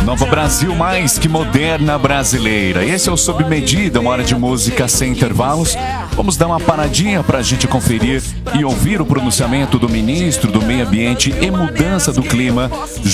Nova Brasil mais que moderna brasileira. Esse é o Sob Medida, uma hora de música sem intervalos. Vamos dar uma paradinha para a gente conferir e ouvir o pronunciamento do ministro do Meio Ambiente e Mudança do Clima,